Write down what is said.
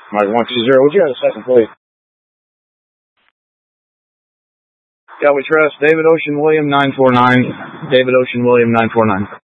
Mike 120. What you got a second, please? Yeah, we trust David Ocean William 949. David Ocean William 949.